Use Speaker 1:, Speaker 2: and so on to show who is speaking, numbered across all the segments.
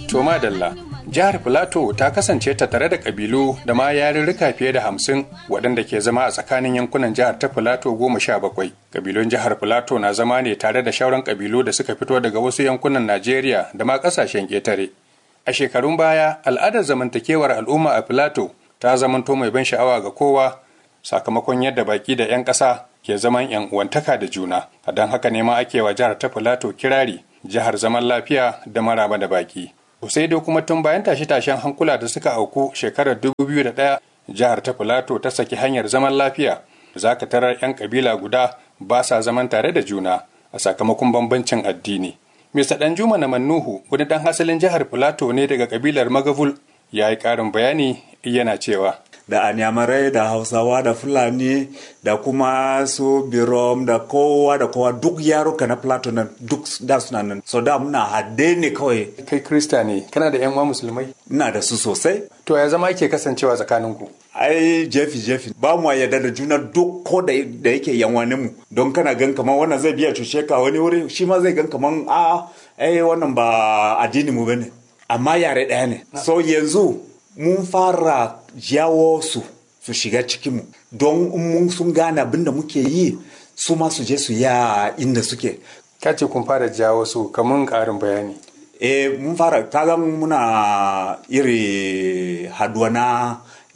Speaker 1: To madalla, jihar Filato ta kasance tattare da ƙabilu da ma yarurruka fiye da 50 waɗanda ke zama a tsakanin yankunan jihar ta Filato 17. Ƙabilun jihar Filato na zama ne tare da shauran ƙabilu da suka fito daga wasu yankunan Najeriya da ma ƙasashen ƙetare. A shekarun baya, al'adar zamantakewar al'umma a Filato ta zamanto mai ban sha'awa ga kowa sakamakon yadda baƙi da 'yan ƙasa ke zaman 'yan uwantaka da juna. A don haka ne ma ake wa jihar ta Filato kirari jihar zaman lafiya da maraba da baƙi. Sai dai kuma tun bayan tashe-tashen hankula da suka auku shekarar 2001 jihar ta Filato ta saki hanyar zaman lafiya. Za ka tarar 'yan kabila guda ba sa zaman tare da juna a sakamakon bambancin addini. Mr. Danjuma na Mannuhu wani ɗan asalin jihar Filato ne daga kabilar Magavul ya yi ƙarin bayani yana cewa.
Speaker 2: Da Anyamarai da Hausawa da Fulani da kuma su Birom da kowa duk yaruka na Plateau nan duk da suna nan. So da muna hadde ne kawai.
Speaker 1: Kai Krista ne, kana da 'yan uwa musulmai?
Speaker 2: Ina da su sosai.
Speaker 1: To ya zama yake kasancewa tsakaninku?
Speaker 2: Ai jefi ba mu yarda da juna duk ko da yake yanwanin mu. Don kana gan kaman wannan zai biya cushe ka wani wuri shi ma zai gan kaman wannan ba addini mu bane. Amma yare ɗaya ne. So yanzu mun fara jawo su shiga cikinmu don mun sun gane abin da muke yi su ma su je su ya inda suke.
Speaker 1: Ka ce kun fara jawo su kamun ƙarin bayani.
Speaker 2: Mun fara kaga muna iri haduwa na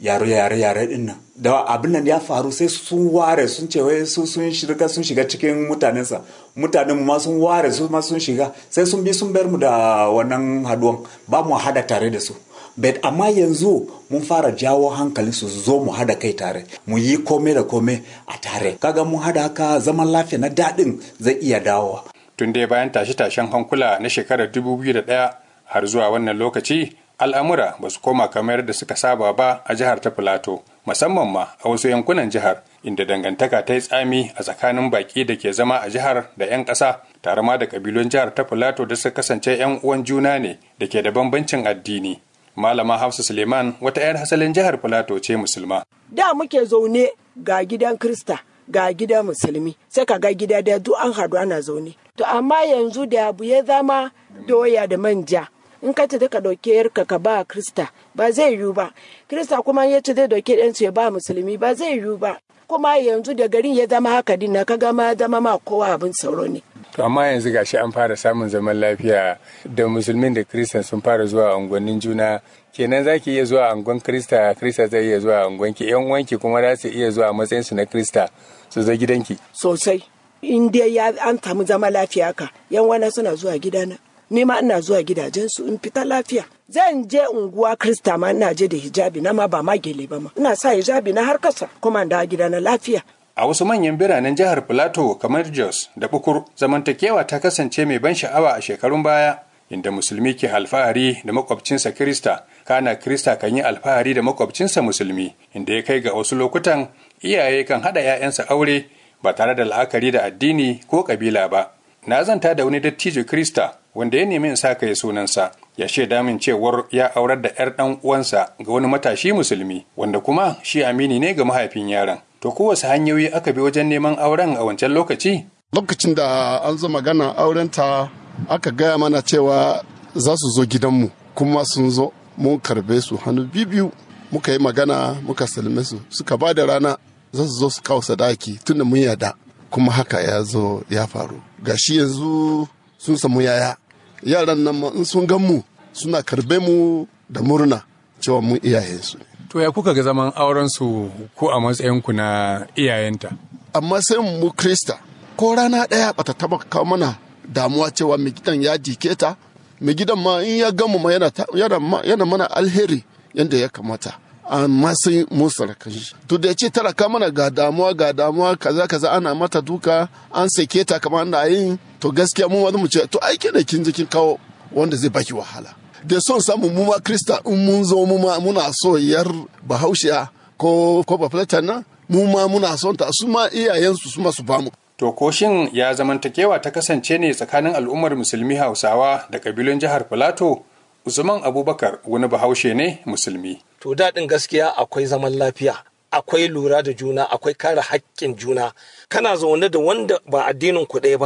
Speaker 2: yare din nan da abin nan ya faru sai sun ware sun ce wai sun shiga cikin mutanensa mutanen ma sun ware su ma sun shiga sai sun bi sun bar mu da wannan haduwan ba mu hada tare da su. Amma yanzu mun fara jawo hankali su zo mu hada kai tare mu yi kome da kome a tare kaga mun hada haka zaman lafiya na daɗin zai iya dawowa.
Speaker 1: Tun dai bayan tashe-tashen hankula na shekarar 2001 har zuwa wannan lokaci al'amura ba su koma kamar da suka saba ba a jihar ta Filato musamman ma a wasu yankunan jihar inda dangantaka ta yi tsami a tsakanin baki da ke zama a jihar da 'yan ƙasa tare ma da ƙabilun jihar ta Filato da suka kasance 'yan uwan juna ne da ke da bambancin addini. Malama Hafsa Suleiman wata 'yar hasalin jihar Filato ce musulma.
Speaker 3: Da muke zaune ga gidan Krista ga gidan musulmi sai ka ga gida da duk an haɗu ana zaune. To amma yanzu da abu ya zama doya da manja in ka ce ka ɗauke yarka ka ba Krista ba zai yiwu ba. Krista kuma ya ce zai ɗauke ɗansu ya ba musulmi ba zai yiwu ba. Kuma yanzu da garin ya zama haka din na ka gama zama ma kowa abin sauro ne.
Speaker 1: To amma yanzu gashi an fara samun zaman lafiya da musulmin da Kristan sun fara zuwa unguwannin juna kenan za ki iya zuwa unguwan Krista zai iya zuwa unguwanki yan uwanki kuma za su iya zuwa matsayin su na Krista su zo gidanki.
Speaker 3: Sosai in dai an samu zaman lafiya ka yan wana suna zuwa gidana ni ma ina zuwa gidajen su in fita lafiya. Zan je unguwa Krista ma ina je da hijabi na ma ba ma gele ba ma ina sa hijabi na har kasa kuma da gidana lafiya.
Speaker 1: A wasu manyan biranen jihar Filato kamar Jos da Bukur, zamantakewa ta kasance mai ban sha'awa a shekarun baya, inda musulmi ke alfahari da makwabcinsa Kirista, kana Kirista kan yi alfahari da makwabcinsa musulmi, inda ya kai ga wasu lokutan iyaye kan haɗa 'ya'yansa aure ba tare da la'akari da addini ko ƙabila ba. Na zanta da wani dattijo Kirista wanda ya nemi in sa kai sunansa, ya shaida min cewar ya aurar da 'yar ɗan uwansa ga wani matashi musulmi, wanda kuma shi amini ne ga mahaifin yaron. To kowace hanyoyi aka bi wajen neman auren a wancan lokaci?
Speaker 4: Lokacin da an zo magana aurenta aka gaya mana cewa za su zo gidanmu kuma sun zo mun karbe su hannu biyu muka yi magana muka salme su suka ba da rana za su zo su kawo sadaki tun da mun yada kuma haka ya zo ya faru. Gashi yanzu sun samu yaya yaran nan in sun gan mu suna karbe mu da murna cewa mun iyayensu ne.
Speaker 1: To ya kuka ga zaman auren su ko a matsayinku na iyayenta?
Speaker 4: Amma sai mu Krista ko rana ɗaya bata taba kawo mana damuwa cewa mai gidan ya jike ta, mai gidan ma in ya gamu ma yana mana alheri yadda ya kamata. Amma sai mu sarakan shi. To da ya ce tara ka mana ga damuwa kaza ana mata duka an sake ta kamar ana yin to gaskiya mu wani mu ce to aike da kin jikin kawo wanda zai baki wahala. Da son samun mu ma Krista in mun zo mu ma muna so yar Bahaushiya ko Bafulatan nan mu ma muna son ta su ma iyayensu su ma su bamu.
Speaker 1: To ko shin ya zamantakewa ta kasance ne tsakanin al'ummar musulmi Hausawa da kabilun jihar Filato? Usman Abubakar wani Bahaushe ne musulmi.
Speaker 5: To daɗin gaskiya akwai zaman lafiya, akwai lura da juna, akwai kare haƙƙin juna. Kana zaune da wanda ba addinin ku ɗaya ba,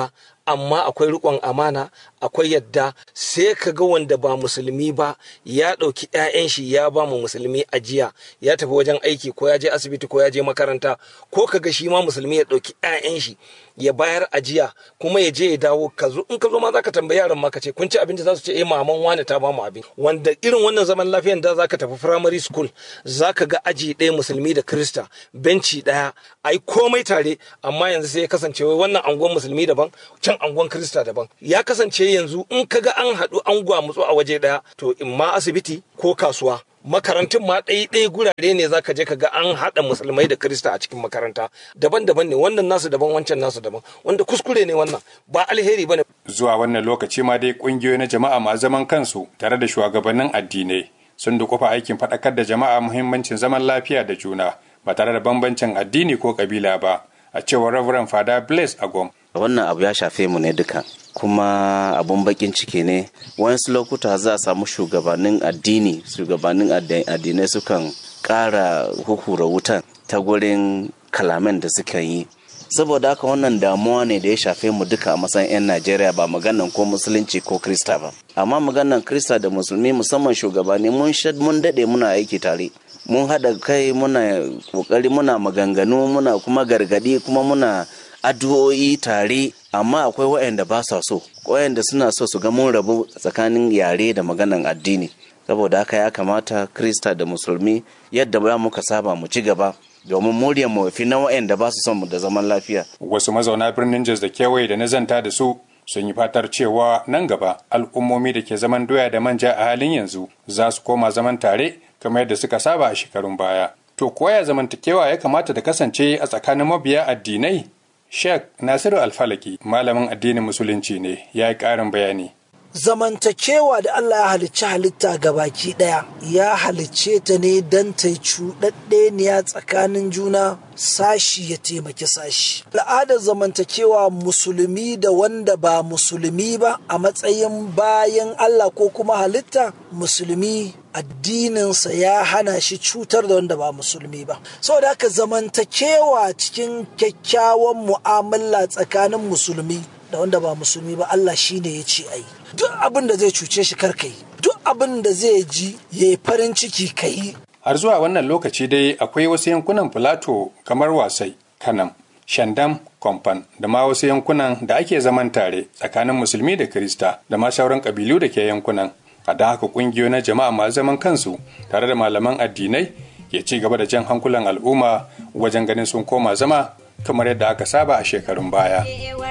Speaker 5: amma akwai riƙon amana, akwai yadda. Sai ka ga wanda ba musulmi ba ya ɗauki 'ya'yan shi ya ba mu musulmi ajiya, ya tafi wajen aiki ko ya je asibiti ko ya je makaranta, ko ka ga shi ma musulmi ya ɗauki 'ya'yan shi ya bayar ajiya kuma ya je ya dawo. In ka zo ma zaka tambayi yaran ma ka ce kun ci abinci, za su ce maman wani ta ba mu abin. Wanda irin wannan zaman lafiyan da zaka tafi primary school zaka ga aji ɗaya musulmi da Kirista, benci ɗaya, ai komai tare. Amma yanzu sai ya kasance wai wannan angon musulmi daban, can angon Kirista daban. Ya kasance yanzu in ka ga an haɗu an gwamutsu a waje ɗaya, to in ma asibiti ko kasuwa. Makarantun ma ɗaya gurare ne zaka je ka ga an haɗa musulmai da Kirista a cikin makaranta daban-daban ne, wannan nasu daban wancan nasu daban, wanda kuskure ne, wannan ba alheri bane.
Speaker 1: Zuwa wannan lokaci ma dai kungiyoyi na jama'a ma zaman kansu tare da shugabannin addinai sun dukufa aikin faɗakar da jama'a muhimmancin zaman lafiya da juna ba tare da bambancin addini ko kabila ba, a cewar Reverend Father Blaise Agom.
Speaker 6: Wannan abu ya shafe mu ne duka, kuma abun bakin ciki ne wasu lokuta za a samu shugabannin addinai sukan ƙara huhura wutan ta gurin kalaman da suka yi. Saboda haka wannan damuwa ne da ya shafe mu duka a matsayin 'yan Najeriya, ba maganan ko musulunci ko Krista ba, amma maganan Krista da musulmi musamman shugabanni mun daɗe muna aiki tare, mun haɗa kai, muna ƙoƙari, muna maganganu, muna kuma gargaɗi, kuma muna addu'o'i tare. Amma akwai waɗanda ba sa so, waɗanda suna so su ga mun rabu tsakanin yare da maganan addini. Saboda haka ya kamata Krista da musulmi yadda ba muka saba mu ci gaba, domin muryar mu fi na waɗanda ba su son mu da zaman lafiya.
Speaker 1: Wasu mazauna birnin Jos da kewaye da na zanta da su sun yi fatar cewa nan gaba al'ummomi da ke zaman doya da manja a halin yanzu za su koma zaman tare kamar yadda suka saba a shekarun baya. To koya zamantakewa ya kamata da kasance a tsakanin mabiya addinai? Sheikh Nasiru Alfalaki, malamin addinin Musulunci ne, ya yi ƙarin bayani.
Speaker 7: Zamantakewa da Allah ya halicci halitta gabaki ɗaya, ya halicce ta ne don ta yi cuɗaɗɗeniya tsakanin juna, sashi ya taimaki sashi. Al'adar zamantakewa musulmi da wanda ba musulmi ba a matsayin bayan Allah ko kuma halitta, musulmi addininsa ya hana shi cutar da wanda ba musulmi ba. Saboda haka zamantakewa cikin kyakkyawan mu'amala tsakanin musulmi da wanda ba musulmi ba, Allah shi ne ya ce a yi. Duk abin da zai cuce shi kar ka yi, duk abin da zai ji ya yi farin ciki ka yi.
Speaker 1: Har zuwa wannan lokaci dai akwai wasu yankunan Filato kamar Wasai, Kanam, Shandam, Kwamfan da ma wasu yankunan da ake zaman tare tsakanin musulmi da Kirista da ma sauran kabilu da ke yankunan. A da haka kungiyoyi na jama'a masu zaman kansu tare da malaman addinai ke ci gaba da jan hankulan al'umma wajen ganin sun koma zama kamar yadda aka saba a shekarun baya.